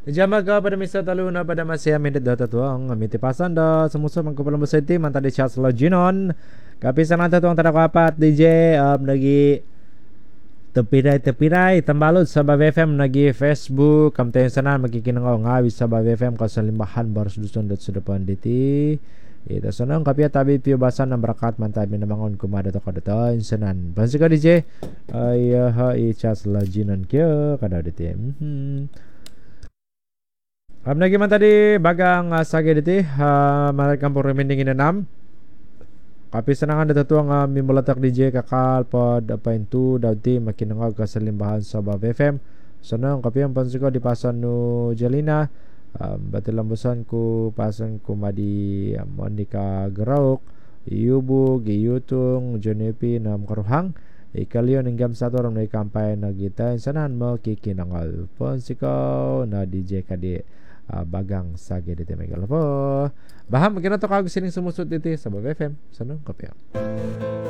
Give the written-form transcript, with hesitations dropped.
Jama ka pada misa talu na pada masih minit dah tatuang miti pasan dah semusa mangkupalam beseti mantan di chat loginon kapi sana tatuang tada kapat DJ lagi tepirai tembalut sabab FM lagi Facebook kam tayo sana magkikinangaw ngawi sabab FM kasalimbahan baru suduson dat sudapan diti ita sanang kapia tabi piyo basan ng berakat mantay minamangon kumada to kadata insanan pansi ka DJ ay ha i chat loginon kyo kada diti lagi man tadi bagang sage diti malakam po remaining inanam. Kapi senangan datuang mimulatak DJ kakal pod apain tu dauti makinangag kasalimbahan sa Bab FM. Senang kapi ang pansiko di pasan no Jelina. Batilambusan ko pasan ko madi Monica Garauk, Iyubug, Iyutong, Jonepi na makaruhang. Ikaliyon ng gam satu ram na ikampay na gita. Sanan mo kikinangal pansiko na DJ kadi. Bagang sage dito may galapo baham magkano to kag sining sumusot dito sa Bab FM sanong kapya